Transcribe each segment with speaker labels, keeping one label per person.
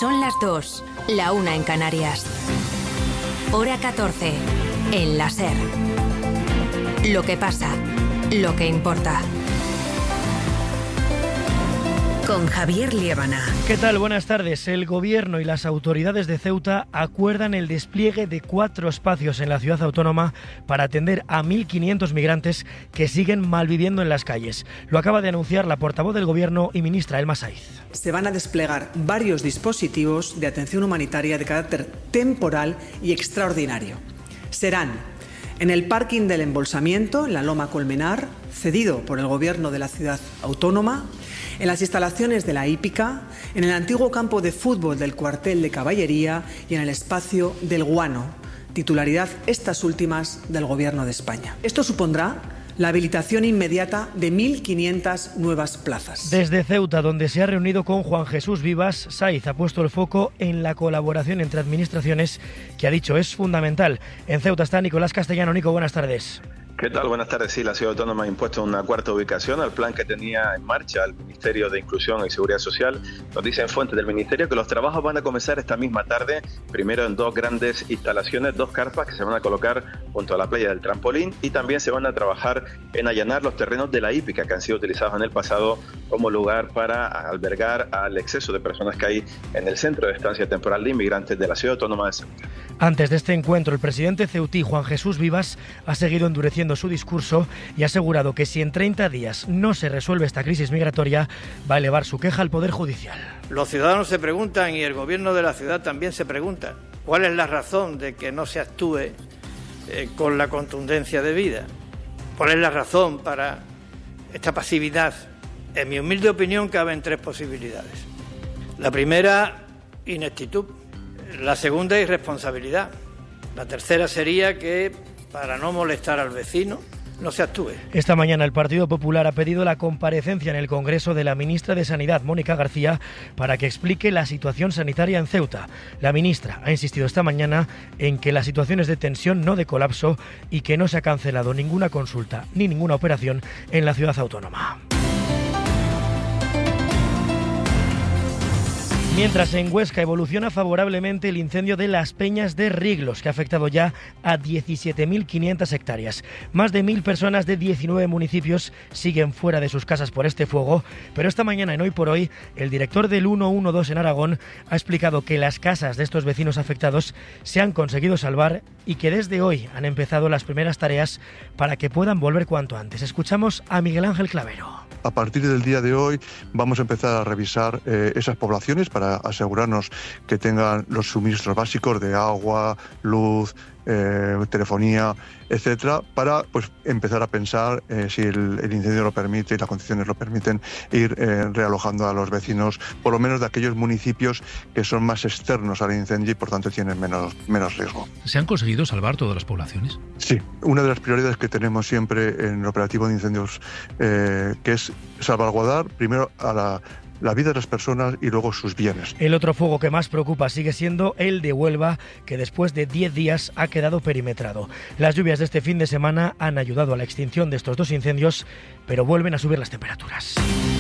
Speaker 1: Son las 2, la 1 en Canarias. Hora 14, en la SER. Lo que pasa, lo que importa. Con Javier Liébana.
Speaker 2: ¿Qué tal? Buenas tardes. El Gobierno y las autoridades de Ceuta acuerdan el despliegue de 4 espacios en la ciudad autónoma para atender a 1.500 migrantes que siguen malviviendo en las calles. Lo acaba de anunciar la portavoz del Gobierno y ministra Elma Saiz.
Speaker 3: Se van a desplegar varios dispositivos de atención humanitaria de carácter temporal y extraordinario. Serán en el parking del embolsamiento, en la Loma Colmenar, cedido por el Gobierno de la ciudad autónoma, en las instalaciones de la hípica, en el antiguo campo de fútbol del cuartel de caballería y en el espacio del Guano, titularidad estas últimas del Gobierno de España. Esto supondrá la habilitación inmediata de 1.500 nuevas plazas.
Speaker 2: Desde Ceuta, donde se ha reunido con Juan Jesús Vivas, Saiz ha puesto el foco en la colaboración entre administraciones, que ha dicho es fundamental. En Ceuta está Nicolás Castellano. Nico, buenas tardes.
Speaker 4: ¿Qué tal? Buenas tardes. Sí, la Ciudad Autónoma ha impuesto una cuarta ubicación al plan que tenía en marcha el Ministerio de Inclusión y Seguridad Social. Nos dicen fuentes del Ministerio que los trabajos van a comenzar esta misma tarde, primero en 2 grandes instalaciones, 2 carpas que se van a colocar junto a la playa del Trampolín, y también se van a trabajar en allanar los terrenos de la hípica que han sido utilizados en el pasado como lugar para albergar al exceso de personas que hay en el centro de estancia temporal de inmigrantes de la Ciudad Autónoma de Ceuta.
Speaker 2: Antes de este encuentro, el presidente ceutí, Juan Jesús Vivas, ha seguido endureciendo su discurso y ha asegurado que si en 30 días no se resuelve esta crisis migratoria, va a elevar su queja al Poder Judicial.
Speaker 5: Los ciudadanos se preguntan, y el Gobierno de la ciudad también se pregunta, ¿cuál es la razón de que no se actúe con la contundencia debida? ¿Cuál es la razón para esta pasividad? En mi humilde opinión caben 3 posibilidades. La primera, ineptitud. La segunda, irresponsabilidad. La tercera sería que, para no molestar al vecino, no se actúe.
Speaker 2: Esta mañana el Partido Popular ha pedido la comparecencia en el Congreso de la ministra de Sanidad, Mónica García, para que explique la situación sanitaria en Ceuta. La ministra ha insistido esta mañana en que la situación es de tensión, no de colapso, y que no se ha cancelado ninguna consulta ni ninguna operación en la ciudad autónoma. Mientras en Huesca evoluciona favorablemente el incendio de Las Peñas de Riglos, que ha afectado ya a 17.500 hectáreas. Más de 1.000 personas de 19 municipios siguen fuera de sus casas por este fuego, pero esta mañana en Hoy por Hoy, el director del 112 en Aragón ha explicado que las casas de estos vecinos afectados se han conseguido salvar y que desde hoy han empezado las primeras tareas para que puedan volver cuanto antes. Escuchamos a Miguel Ángel Clavero.
Speaker 6: A partir del día de hoy vamos a empezar a revisar esas poblaciones para asegurarnos que tengan los suministros básicos de agua, luz, telefonía, etcétera, para empezar a pensar si el incendio lo permite y las condiciones lo permiten, ir realojando a los vecinos, por lo menos de aquellos municipios que son más externos al incendio y por tanto tienen menos riesgo.
Speaker 7: ¿Se han conseguido salvar todas las poblaciones?
Speaker 6: Sí, una de las prioridades que tenemos siempre en el operativo de incendios, que es salvaguardar primero a la vida de las personas y luego sus bienes.
Speaker 2: El otro fuego que más preocupa sigue siendo el de Huelva, que después de 10 días ha quedado perimetrado. Las lluvias de este fin de semana han ayudado a la extinción de estos 2 incendios, pero vuelven a subir las temperaturas.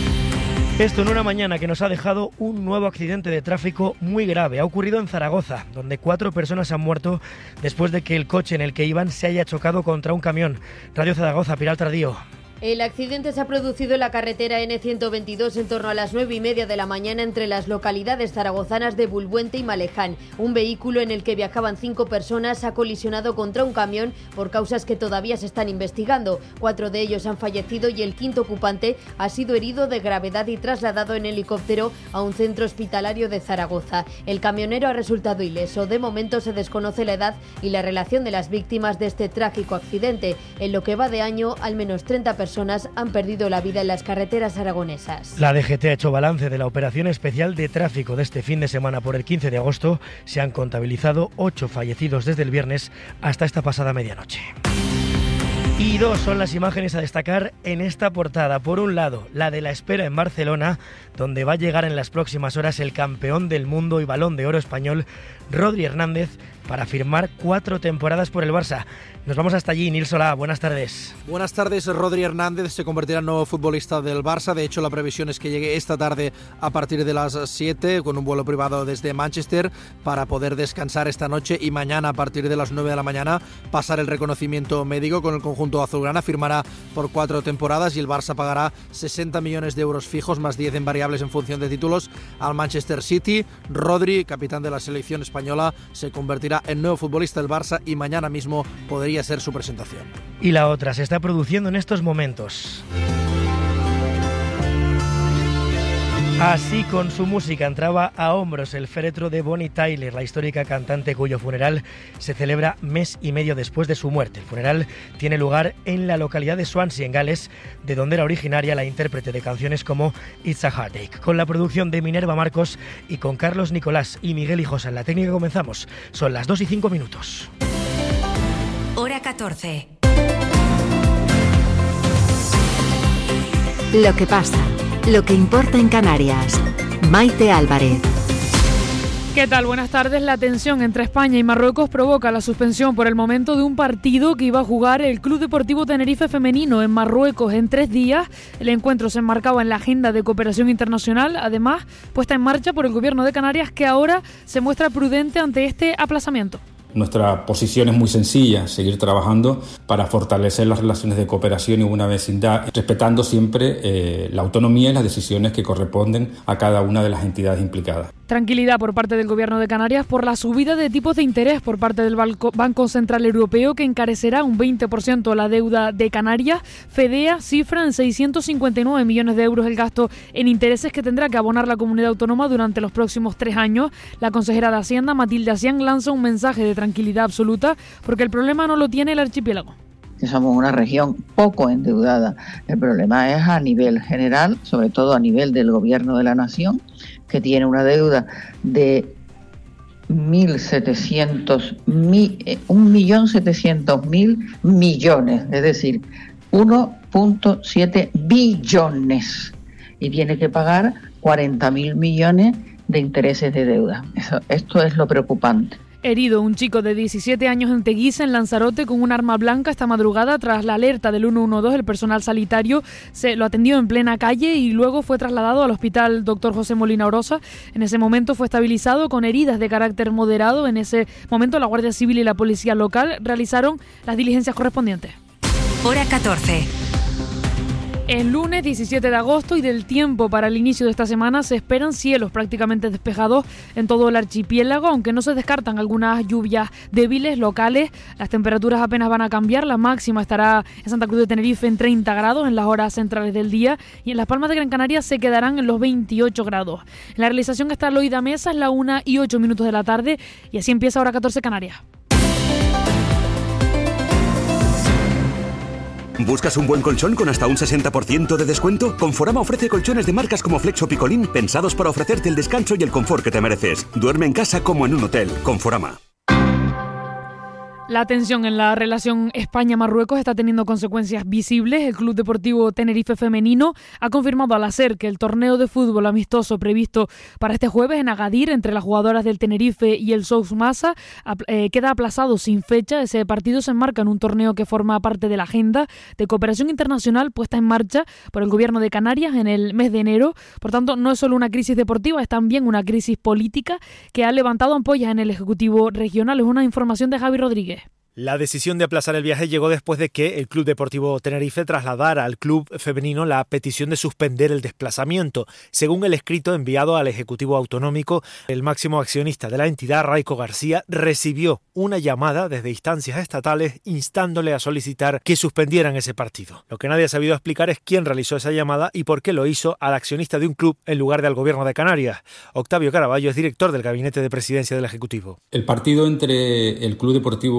Speaker 2: Esto en una mañana que nos ha dejado un nuevo accidente de tráfico muy grave. Ha ocurrido en Zaragoza, donde 4 personas han muerto después de que el coche en el que iban se haya chocado contra un camión. Radio Zaragoza, Pilar Tardío.
Speaker 8: El accidente se ha producido en la carretera N122 en torno a las 9:30 de la mañana entre las localidades zaragozanas de Bulbuente y Maleján. Un vehículo en el que viajaban 5 personas ha colisionado contra un camión por causas que todavía se están investigando. 4 de ellos han fallecido y el 5º ocupante ha sido herido de gravedad y trasladado en helicóptero a un centro hospitalario de Zaragoza. El camionero ha resultado ileso. De momento se desconoce la edad y la relación de las víctimas de este trágico accidente. En lo que va de año, al menos 30 personas han perdido la vida en las carreteras aragonesas.
Speaker 2: La DGT ha hecho balance de la operación especial de tráfico de este fin de semana por el 15 de agosto. Se han contabilizado 8 fallecidos desde el viernes hasta esta pasada medianoche. Y dos son las imágenes a destacar en esta portada. Por un lado, la de la espera en Barcelona, donde va a llegar en las próximas horas el campeón del mundo y Balón de Oro español, Rodri Hernández, para firmar 4 temporadas por el Barça. Nos vamos hasta allí. Nils Solá, buenas tardes.
Speaker 9: Buenas tardes. Rodri Hernández se convertirá en nuevo futbolista del Barça. De hecho, la previsión es que llegue esta tarde a partir de las 7 con un vuelo privado desde Manchester para poder descansar esta noche y mañana a partir de las 9 de la mañana pasar el reconocimiento médico con el conjunto azulgrana. Firmará por 4 temporadas y el Barça pagará 60 millones de euros fijos más 10 en variables en función de títulos al Manchester City. Rodri, capitán de la selección española, se convertirá en nuevo futbolista del Barça y mañana mismo podría ser su presentación.
Speaker 2: Y la otra se está produciendo en estos momentos. Así, con su música, entraba a hombros el féretro de Bonnie Tyler, la histórica cantante cuyo funeral se celebra mes y medio después de su muerte. El funeral tiene lugar en la localidad de Swansea, en Gales, de donde era originaria la intérprete de canciones como It's a Heartache. Con la producción de Minerva Marcos y con Carlos Nicolás y Miguel Hijosa en la técnica comenzamos. Son las 2:05.
Speaker 1: Hora 14.
Speaker 10: Lo que pasa, lo que importa en Canarias. Maite Álvarez.
Speaker 11: ¿Qué tal? Buenas tardes. La tensión entre España y Marruecos provoca la suspensión por el momento de un partido que iba a jugar el Club Deportivo Tenerife Femenino en Marruecos en 3 días. El encuentro se enmarcaba en la agenda de cooperación internacional, además puesta en marcha por el Gobierno de Canarias, que ahora se muestra prudente ante este aplazamiento.
Speaker 12: Nuestra posición es muy sencilla, seguir trabajando para fortalecer las relaciones de cooperación y buena vecindad, respetando siempre la autonomía y las decisiones que corresponden a cada una de las entidades implicadas.
Speaker 11: Tranquilidad por parte del Gobierno de Canarias por la subida de tipos de interés por parte del Banco Central Europeo, que encarecerá un 20% la deuda de Canarias. FEDEA cifra en 659 millones de euros el gasto en intereses que tendrá que abonar la comunidad autónoma durante los próximos 3 años. La consejera de Hacienda, Matilde Asián, lanza un mensaje de tranquilidad absoluta porque el problema no lo tiene el archipiélago.
Speaker 13: Que somos una región poco endeudada. El problema es a nivel general, sobre todo a nivel del Gobierno de la Nación, que tiene una deuda de 1.700.000 millones, es decir, 1.7 billones, y tiene que pagar 40.000 millones de intereses de deuda. Esto es lo preocupante.
Speaker 11: Herido un chico de 17 años en Teguise, en Lanzarote, con un arma blanca esta madrugada. Tras la alerta del 112, el personal sanitario se lo atendió en plena calle y luego fue trasladado al hospital Dr. José Molina Orosa. En ese momento fue estabilizado con heridas de carácter moderado. En ese momento la Guardia Civil y la policía local realizaron las diligencias correspondientes.
Speaker 1: Hora 14.
Speaker 11: El lunes 17 de agosto y del tiempo para el inicio de esta semana se esperan cielos prácticamente despejados en todo el archipiélago, aunque no se descartan algunas lluvias débiles locales. Las temperaturas apenas van a cambiar. La máxima estará en Santa Cruz de Tenerife en 30 grados en las horas centrales del día y en Las Palmas de Gran Canaria se quedarán en los 28 grados. En la realización está Loida Mesa, es la 1:08 de la tarde y así empieza Hora 14 Canarias.
Speaker 14: ¿Buscas un buen colchón con hasta un 60% de descuento? Conforama ofrece colchones de marcas como Flex o Picolín, pensados para ofrecerte el descanso y el confort que te mereces. Duerme en casa como en un hotel. Conforama.
Speaker 11: La tensión en la relación España-Marruecos está teniendo consecuencias visibles. El Club Deportivo Tenerife Femenino ha confirmado al SER que el torneo de fútbol amistoso previsto para este jueves en Agadir entre las jugadoras del Tenerife y el Sous Massa queda aplazado sin fecha. Ese partido se enmarca en un torneo que forma parte de la agenda de cooperación internacional puesta en marcha por el Gobierno de Canarias en el mes de enero. Por tanto, no es solo una crisis deportiva, es también una crisis política que ha levantado ampollas en el Ejecutivo Regional. Es una información de Javi Rodríguez.
Speaker 15: La decisión de aplazar el viaje llegó después de que el Club Deportivo Tenerife trasladara al club femenino la petición de suspender el desplazamiento. Según el escrito enviado al Ejecutivo Autonómico, el máximo accionista de la entidad, Raico García, recibió una llamada desde instancias estatales instándole a solicitar que suspendieran ese partido. Lo que nadie ha sabido explicar es quién realizó esa llamada y por qué lo hizo al accionista de un club en lugar del Gobierno de Canarias. Octavio Caraballo es director del Gabinete de Presidencia del Ejecutivo.
Speaker 12: El partido entre el Club Deportivo Tenerife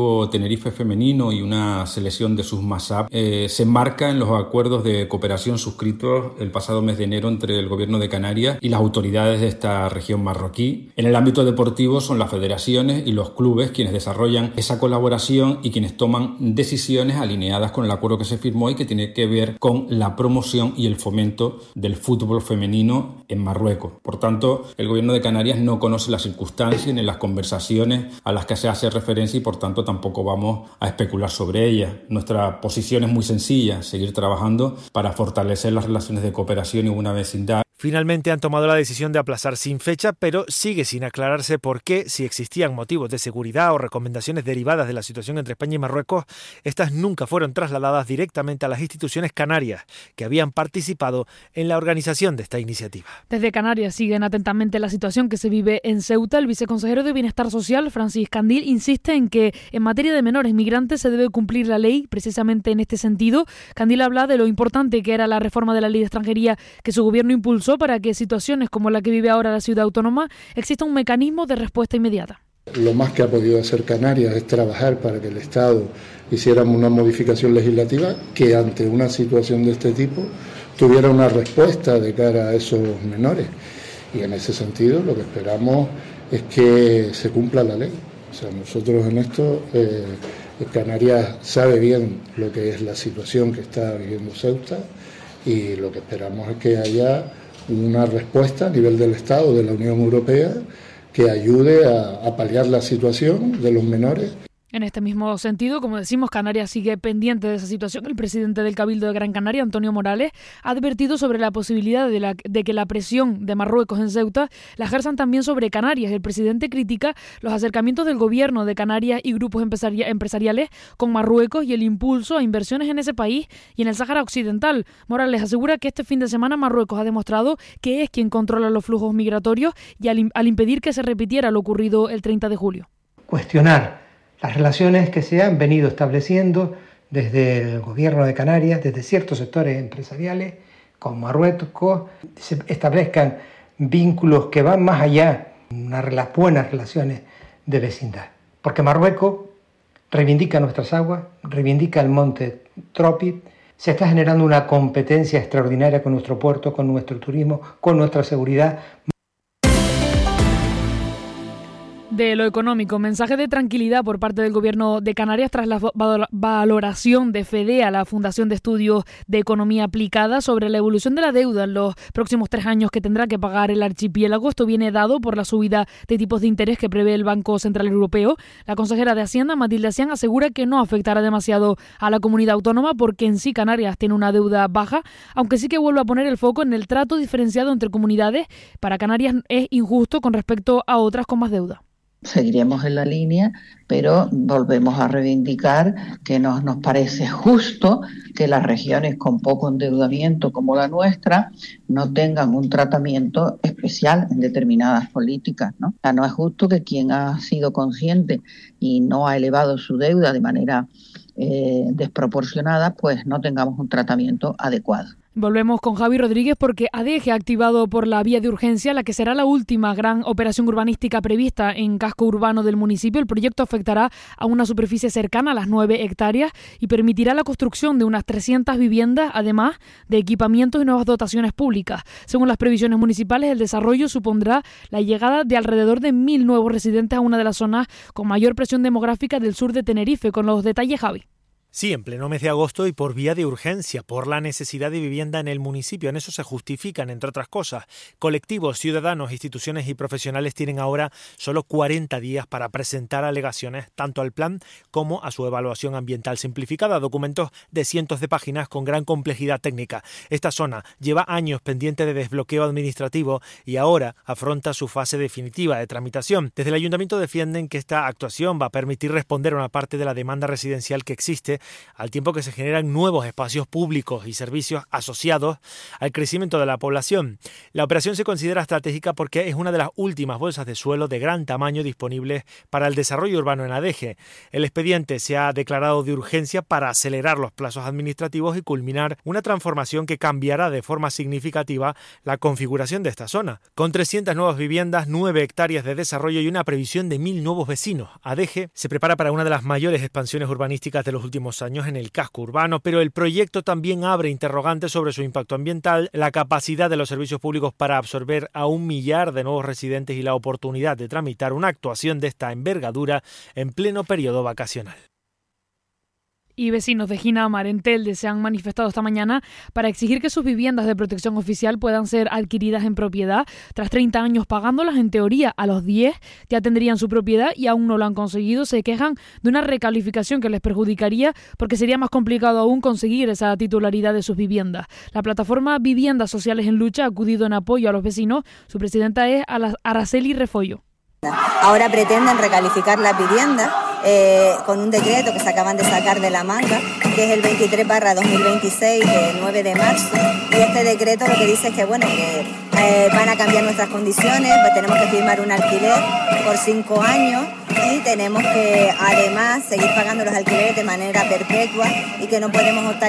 Speaker 12: Tenerife femenino y una selección de sus MASAP se enmarca en los acuerdos de cooperación suscritos el pasado mes de enero entre el Gobierno de Canarias y las autoridades de esta región marroquí. En el ámbito deportivo son las federaciones y los clubes quienes desarrollan esa colaboración y quienes toman decisiones alineadas con el acuerdo que se firmó y que tiene que ver con la promoción y el fomento del fútbol femenino en Marruecos. Por tanto, el Gobierno de Canarias no conoce las circunstancias ni las conversaciones a las que se hace referencia y por tanto tampoco vamos a especular sobre ellas. Nuestra posición es muy sencilla, seguir trabajando para fortalecer las relaciones de cooperación y una vecindad.
Speaker 15: Finalmente han tomado la decisión de aplazar sin fecha, pero sigue sin aclararse por qué, si existían motivos de seguridad o recomendaciones derivadas de la situación entre España y Marruecos, estas nunca fueron trasladadas directamente a las instituciones canarias que habían participado en la organización de esta iniciativa.
Speaker 11: Desde Canarias siguen atentamente la situación que se vive en Ceuta. El viceconsejero de Bienestar Social, Francis Candil, insiste en que en materia de menores migrantes se debe cumplir la ley precisamente en este sentido. Candil habla de lo importante que era la reforma de la ley de extranjería que su gobierno impulsó para que situaciones como la que vive ahora la ciudad autónoma exista un mecanismo de respuesta inmediata.
Speaker 16: Lo más que ha podido hacer Canarias es trabajar para que el Estado hiciera una modificación legislativa que ante una situación de este tipo tuviera una respuesta de cara a esos menores. Y en ese sentido lo que esperamos es que se cumpla la ley. O sea, nosotros en esto, Canarias sabe bien lo que es la situación que está viviendo Ceuta y lo que esperamos es que haya una respuesta a nivel del Estado, de la Unión Europea, que ayude a paliar la situación de los menores.
Speaker 11: En este mismo sentido, como decimos, Canarias sigue pendiente de esa situación. El presidente del Cabildo de Gran Canaria, Antonio Morales, ha advertido sobre la posibilidad de que la presión de Marruecos en Ceuta la ejerzan también sobre Canarias. El presidente critica los acercamientos del gobierno de Canarias y grupos empresariales con Marruecos y el impulso a inversiones en ese país y en el Sáhara Occidental. Morales asegura que este fin de semana Marruecos ha demostrado que es quien controla los flujos migratorios y al impedir que se repitiera lo ocurrido el 30 de julio.
Speaker 17: Cuestionar las relaciones que se han venido estableciendo desde el gobierno de Canarias, desde ciertos sectores empresariales con Marruecos, se establezcan vínculos que van más allá de unas buenas relaciones de vecindad. Porque Marruecos reivindica nuestras aguas, reivindica el monte Tropit, se está generando una competencia extraordinaria con nuestro puerto, con nuestro turismo, con nuestra seguridad.
Speaker 11: De lo económico, mensaje de tranquilidad por parte del Gobierno de Canarias tras la valoración de FEDEA, la Fundación de Estudios de Economía Aplicada, sobre la evolución de la deuda en los próximos 3 años que tendrá que pagar el archipiélago. Esto viene dado por la subida de tipos de interés que prevé el Banco Central Europeo. La consejera de Hacienda, Matilde Asián, asegura que no afectará demasiado a la comunidad autónoma porque en sí Canarias tiene una deuda baja, aunque sí que vuelve a poner el foco en el trato diferenciado entre comunidades. Para Canarias es injusto con respecto a otras con más deuda.
Speaker 13: Seguiremos en la línea, pero volvemos a reivindicar que nos parece justo que las regiones con poco endeudamiento como la nuestra no tengan un tratamiento especial en determinadas políticas, ¿no? O sea, no es justo que quien ha sido consciente y no ha elevado su deuda de manera desproporcionada, pues no tengamos un tratamiento adecuado.
Speaker 11: Volvemos con Javi Rodríguez porque ADEGE ha activado por la vía de urgencia la que será la última gran operación urbanística prevista en casco urbano del municipio. El proyecto afectará a una superficie cercana a las 9 hectáreas y permitirá la construcción de unas 300 viviendas, además de equipamientos y nuevas dotaciones públicas. Según las previsiones municipales, el desarrollo supondrá la llegada de alrededor de 1.000 nuevos residentes a una de las zonas con mayor presión demográfica del sur de Tenerife. Con los detalles, Javi.
Speaker 15: Sí, en pleno mes de agosto y por vía de urgencia, por la necesidad de vivienda en el municipio. En eso se justifican, entre otras cosas. Colectivos, ciudadanos, instituciones y profesionales tienen ahora solo 40 días para presentar alegaciones tanto al plan como a su evaluación ambiental simplificada, documentos de cientos de páginas con gran complejidad técnica. Esta zona lleva años pendiente de desbloqueo administrativo y ahora afronta su fase definitiva de tramitación. Desde el ayuntamiento defienden que esta actuación va a permitir responder a una parte de la demanda residencial que existe al tiempo que se generan nuevos espacios públicos y servicios asociados al crecimiento de la población. La operación se considera estratégica porque es una de las últimas bolsas de suelo de gran tamaño disponibles para el desarrollo urbano en Adeje. El expediente se ha declarado de urgencia para acelerar los plazos administrativos y culminar una transformación que cambiará de forma significativa la configuración de esta zona. Con 300 nuevas viviendas, 9 hectáreas de desarrollo y una previsión de 1.000 nuevos vecinos, Adeje se prepara para una de las mayores expansiones urbanísticas de los últimos años en el casco urbano, pero el proyecto también abre interrogantes sobre su impacto ambiental, la capacidad de los servicios públicos para absorber a 1 millar de nuevos residentes y la oportunidad de tramitar una actuación de esta envergadura en pleno periodo vacacional.
Speaker 11: Y vecinos de Ginamar, en Telde, se han manifestado esta mañana para exigir que sus viviendas de protección oficial puedan ser adquiridas en propiedad. Tras 30 años pagándolas, en teoría, a los 10 ya tendrían su propiedad y aún no lo han conseguido. Se quejan de una recalificación que les perjudicaría porque sería más complicado aún conseguir esa titularidad de sus viviendas. La plataforma Viviendas Sociales en Lucha ha acudido en apoyo a los vecinos. Su presidenta es Araceli Refollo.
Speaker 18: Ahora pretenden recalificar las viviendas con un decreto que se acaban de sacar de la manga, que es el 23/2026 de 9 de marzo. Y este decreto lo que dice es que, que van a cambiar nuestras condiciones, pues tenemos que firmar un alquiler por 5 años y tenemos que además seguir pagando los alquileres de manera perpetua y que no podemos optar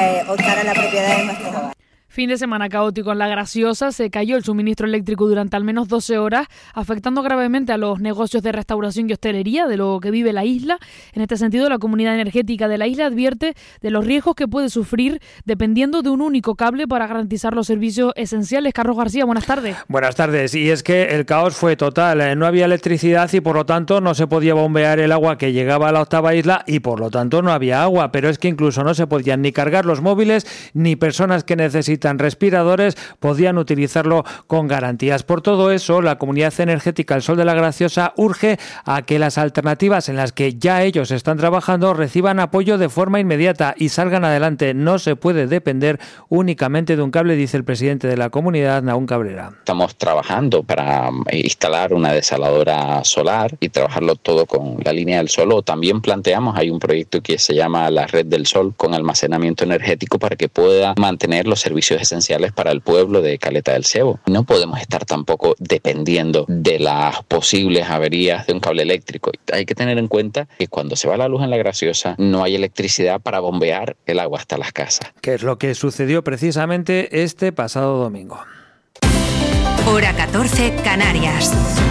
Speaker 18: a la propiedad de nuestros hogares.
Speaker 11: Fin de semana caótico en La Graciosa. Se cayó el suministro eléctrico durante al menos 12 horas, afectando gravemente a los negocios de restauración y hostelería de lo que vive la isla. En este sentido, la comunidad energética de la isla advierte de los riesgos que puede sufrir dependiendo de un único cable para garantizar los servicios esenciales. Carlos García, buenas tardes.
Speaker 19: Buenas tardes. Y es que el caos fue total. No había electricidad y por lo tanto no se podía bombear el agua que llegaba a la octava isla y por lo tanto no había agua. Pero es que incluso no se podían ni cargar los móviles ni personas que necesitan respiradores podían utilizarlo con garantías. Por todo eso, la Comunidad Energética El Sol de la Graciosa urge a que las alternativas en las que ya ellos están trabajando reciban apoyo de forma inmediata y salgan adelante. No se puede depender únicamente de un cable, dice el presidente de la comunidad, Nahum Cabrera.
Speaker 20: Estamos trabajando para instalar una desaladora solar y trabajarlo todo con la línea del sol. O también planteamos, hay un proyecto que se llama la Red del Sol con almacenamiento energético para que pueda mantener los servicios esenciales para el pueblo de Caleta del Cebo. No podemos estar tampoco dependiendo de las posibles averías de un cable eléctrico. Hay que tener en cuenta que cuando se va la luz en La Graciosa no hay electricidad para bombear el agua hasta las casas.
Speaker 19: Que es lo que sucedió precisamente este pasado domingo.
Speaker 1: Hora 14, Canarias.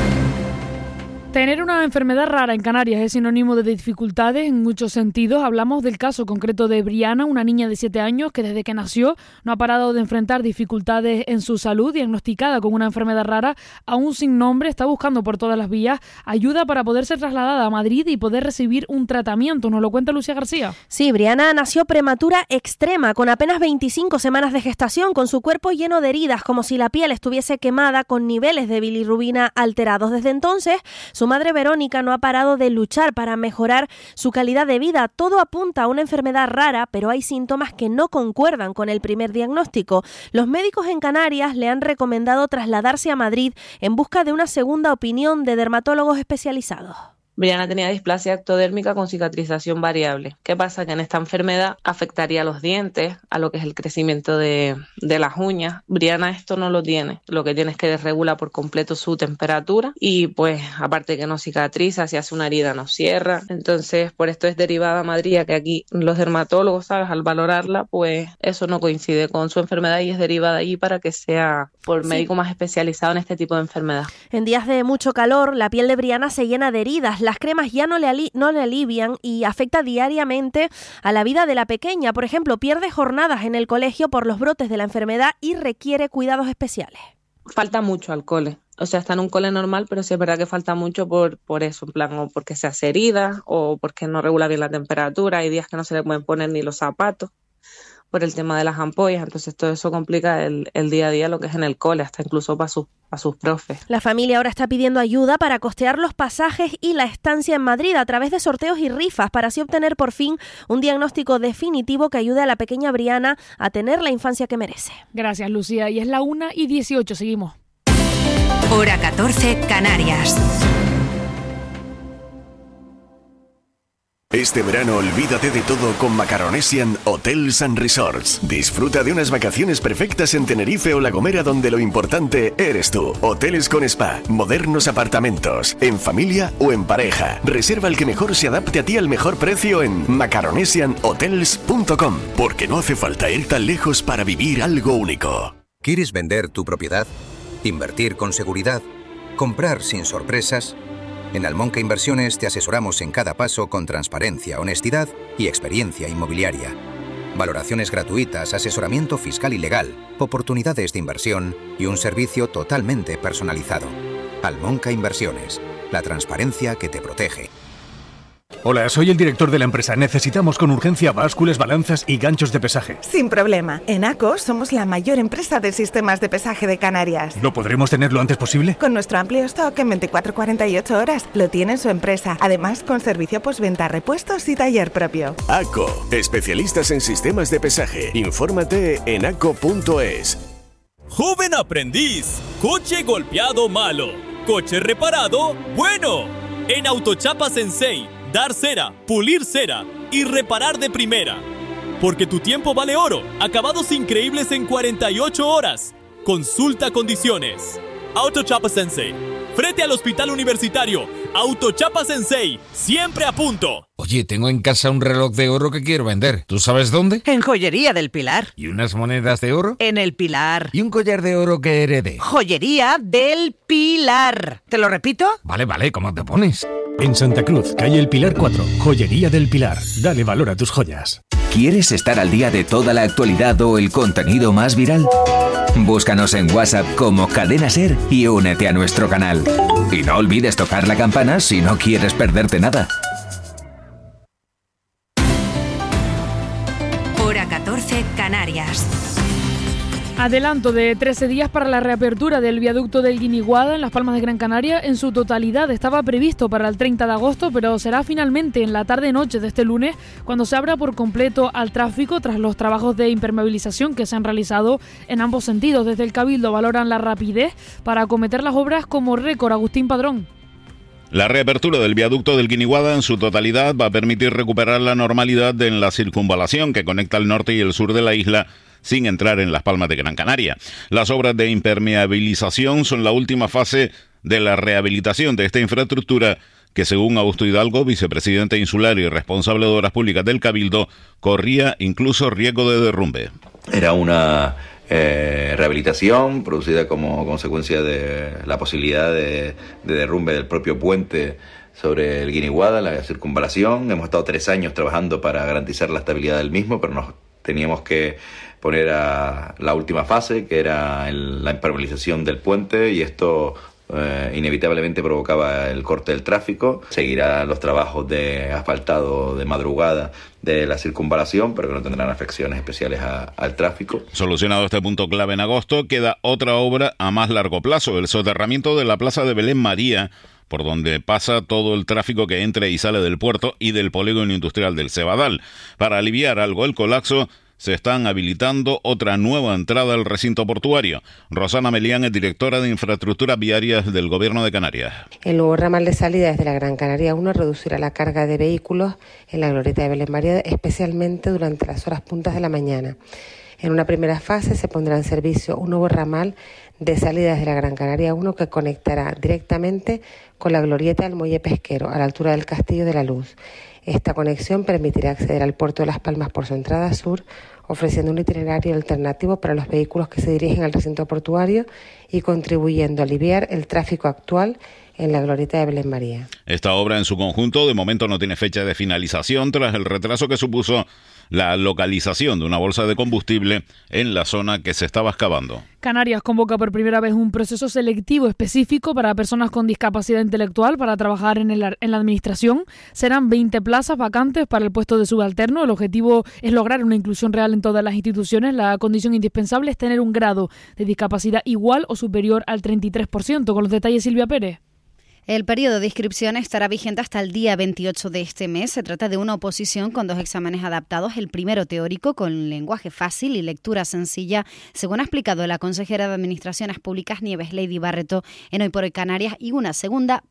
Speaker 11: Tener una enfermedad rara en Canarias es sinónimo de dificultades en muchos sentidos. Hablamos del caso concreto de Briana, una niña de 7 años que desde que nació no ha parado de enfrentar dificultades en su salud, diagnosticada con una enfermedad rara, aún sin nombre. Está buscando por todas las vías ayuda para poder ser trasladada a Madrid y poder recibir un tratamiento. Nos lo cuenta Lucía García.
Speaker 21: Sí, Briana nació prematura extrema, con apenas 25 semanas de gestación, con su cuerpo lleno de heridas, como si la piel estuviese quemada, con niveles de bilirrubina alterados. Desde entonces, su madre Verónica no ha parado de luchar para mejorar su calidad de vida. Todo apunta a una enfermedad rara, pero hay síntomas que no concuerdan con el primer diagnóstico. Los médicos en Canarias le han recomendado trasladarse a Madrid en busca de una segunda opinión de dermatólogos especializados.
Speaker 22: Briana tenía displasia ectodérmica con cicatrización variable. ¿Qué pasa? Que en esta enfermedad afectaría a los dientes, a lo que es el crecimiento de las uñas. Briana esto no lo tiene. Lo que tiene es que desregula por completo su temperatura y pues aparte que no cicatriza, si hace una herida no cierra. Entonces por esto es derivada a Madrid, que aquí los dermatólogos, ¿sabes? Al valorarla, pues eso no coincide con su enfermedad y es derivada allí para que sea por médico más especializado en este tipo de enfermedad.
Speaker 21: En días de mucho calor, la piel de Briana se llena de heridas. Las cremas ya no le alivian y afecta diariamente a la vida de la pequeña. Por ejemplo, pierde jornadas en el colegio por los brotes de la enfermedad y requiere cuidados especiales.
Speaker 22: Falta mucho al cole. O sea, está en un cole normal, pero sí es verdad que falta mucho por eso, en plan, o porque se hace herida o porque no regula bien la temperatura. Hay días que no se le pueden poner ni los zapatos por el tema de las ampollas, entonces todo eso complica el día a día, lo que es en el cole, hasta incluso para sus profes.
Speaker 21: La familia ahora está pidiendo ayuda para costear los pasajes y la estancia en Madrid a través de sorteos y rifas para así obtener por fin un diagnóstico definitivo que ayude a la pequeña Briana a tener la infancia que merece.
Speaker 11: Gracias, Lucía. Y es la 1:18, seguimos.
Speaker 1: Hora 14, Canarias.
Speaker 3: Este verano olvídate de todo con Macaronesian Hotels and Resorts. Disfruta de unas vacaciones perfectas en Tenerife o La Gomera, donde lo importante eres tú. Hoteles con spa, modernos apartamentos, en familia o en pareja. Reserva el que mejor se adapte a ti al mejor precio en macaronesianhotels.com, porque no hace falta ir tan lejos para vivir algo único.
Speaker 4: ¿Quieres vender tu propiedad? ¿Invertir con seguridad? ¿Comprar sin sorpresas? En Almonca Inversiones te asesoramos en cada paso con transparencia, honestidad y experiencia inmobiliaria. Valoraciones gratuitas, asesoramiento fiscal y legal, oportunidades de inversión y un servicio totalmente personalizado. Almonca Inversiones, la transparencia que te protege.
Speaker 23: Hola, soy el director de la empresa. Necesitamos con urgencia básculas, balanzas y ganchos de pesaje.
Speaker 24: Sin problema. En ACO somos la mayor empresa de sistemas de pesaje de Canarias.
Speaker 23: ¿No podremos tenerlo antes posible?
Speaker 24: Con nuestro amplio stock en 24-48 horas lo tiene su empresa. Además, con servicio postventa, repuestos y taller propio.
Speaker 3: ACO, especialistas en sistemas de pesaje. Infórmate en aco.es.
Speaker 25: Joven aprendiz, coche golpeado malo, coche reparado bueno. En Autochapa Sensei, dar cera, pulir cera y reparar de primera. Porque tu tiempo vale oro. Acabados increíbles en 48 horas. Consulta condiciones. Autochapa Sensei. Frente al Hospital Universitario. Autochapa Sensei. Siempre a punto.
Speaker 26: Oye, tengo en casa un reloj de oro que quiero vender. ¿Tú sabes dónde?
Speaker 27: En Joyería del Pilar.
Speaker 26: ¿Y unas monedas de oro?
Speaker 27: En el Pilar.
Speaker 26: ¿Y un collar de oro que heredé?
Speaker 27: Joyería del Pilar. ¿Te lo repito?
Speaker 26: Vale, ¿cómo te pones?
Speaker 23: En Santa Cruz, calle El Pilar 4, Joyería del Pilar. Dale valor a tus joyas.
Speaker 28: ¿Quieres estar al día de toda la actualidad o el contenido más viral? Búscanos en WhatsApp como Cadena SER y únete a nuestro canal. Y no olvides tocar la campana si no quieres perderte nada.
Speaker 1: Hora 14, Canarias.
Speaker 11: Adelanto de 13 días para la reapertura del viaducto del Guiniguada en Las Palmas de Gran Canaria. En su totalidad estaba previsto para el 30 de agosto, pero será finalmente en la tarde-noche de este lunes cuando se abra por completo al tráfico tras los trabajos de impermeabilización que se han realizado en ambos sentidos. Desde el Cabildo valoran la rapidez para acometer las obras como récord. Agustín Padrón.
Speaker 29: La reapertura del viaducto del Guiniguada en su totalidad va a permitir recuperar la normalidad en la circunvalación que conecta el norte y el sur de la isla, sin entrar en Las Palmas de Gran Canaria. Las obras de impermeabilización son la última fase de la rehabilitación de esta infraestructura que, según Augusto Hidalgo, vicepresidente insular y responsable de Obras Públicas del Cabildo, corría incluso riesgo de derrumbe.
Speaker 30: Era una rehabilitación producida como consecuencia de la posibilidad de derrumbe del propio puente sobre el Guiniguada, la circunvalación. Hemos estado 3 años trabajando para garantizar la estabilidad del mismo, pero nos teníamos que poner a la última fase, que era la impermeabilización del puente, y esto inevitablemente provocaba el corte del tráfico. Seguirán los trabajos de asfaltado de madrugada de la circunvalación, pero que no tendrán afecciones especiales al tráfico.
Speaker 29: Solucionado este punto clave en agosto, queda otra obra a más largo plazo, el soterramiento de la Plaza de Belén María, por donde pasa todo el tráfico que entra y sale del puerto y del polígono industrial del Cebadal. Para aliviar algo el colapso, se están habilitando otra nueva entrada al recinto portuario. Rosana Melián es directora de Infraestructuras Viarias del Gobierno de Canarias.
Speaker 31: El nuevo ramal de salida desde la Gran Canaria 1 reducirá la carga de vehículos en la glorieta de Belén María, especialmente durante las horas puntas de la mañana. En una primera fase se pondrá en servicio un nuevo ramal de salida desde la Gran Canaria 1 que conectará directamente con la glorieta del Muelle Pesquero, a la altura del Castillo de la Luz. Esta conexión permitirá acceder al puerto de Las Palmas por su entrada sur, ofreciendo un itinerario alternativo para los vehículos que se dirigen al recinto portuario y contribuyendo a aliviar el tráfico actual en la glorieta de Belén María.
Speaker 29: Esta obra en su conjunto de momento no tiene fecha de finalización tras el retraso que supuso la localización de una bolsa de combustible en la zona que se estaba excavando.
Speaker 11: Canarias convoca por primera vez un proceso selectivo específico para personas con discapacidad intelectual para trabajar en la administración. Serán 20 plazas vacantes para el puesto de subalterno. El objetivo es lograr una inclusión real en todas las instituciones. La condición indispensable es tener un grado de discapacidad igual o superior al 33%. Con los detalles, Silvia Pérez.
Speaker 32: El periodo de inscripción estará vigente hasta el día 28 de este mes. Se trata de una oposición con 2 exámenes adaptados, el primero teórico con lenguaje fácil y lectura sencilla, según ha explicado la consejera de Administraciones Públicas Nieves Lady Barreto en Hoy por Hoy Canarias, y una segunda